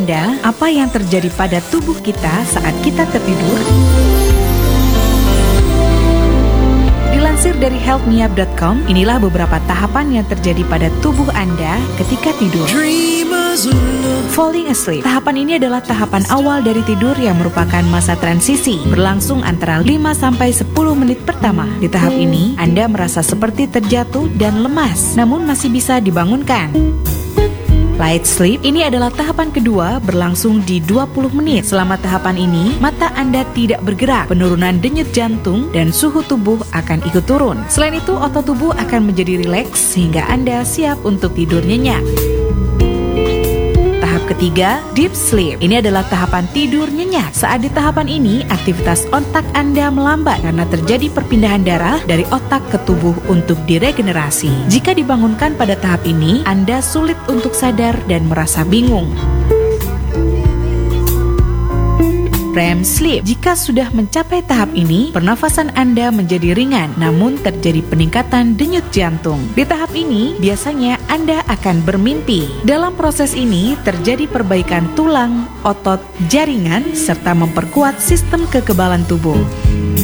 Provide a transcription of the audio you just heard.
Anda apa yang terjadi pada tubuh kita saat kita tertidur? Dilansir dari healthmeup.com, inilah beberapa tahapan yang terjadi pada tubuh Anda ketika tidur. Falling asleep. Tahapan ini adalah tahapan awal dari tidur yang merupakan masa transisi, berlangsung antara 5-10 menit pertama. Di tahap ini, Anda merasa seperti terjatuh dan lemas, namun masih bisa dibangunkan. Light sleep, ini adalah tahapan kedua, berlangsung di 20 menit. Selama tahapan ini, mata Anda tidak bergerak, penurunan denyut jantung dan suhu tubuh akan ikut turun. Selain itu, otot tubuh akan menjadi rileks sehingga Anda siap untuk tidur nyenyak. Tahap ketiga, deep sleep. Ini adalah tahapan tidur nyenyak. Saat di tahapan ini, aktivitas otak Anda melambat karena terjadi perpindahan darah dari otak ke tubuh untuk diregenerasi. Jika dibangunkan pada tahap ini, Anda sulit untuk sadar dan merasa bingung. REM sleep. Jika sudah mencapai tahap ini, pernafasan Anda menjadi ringan, namun terjadi peningkatan denyut jantung. Di tahap ini, biasanya Anda akan bermimpi. Dalam proses ini, terjadi perbaikan tulang, otot, jaringan, serta memperkuat sistem kekebalan tubuh.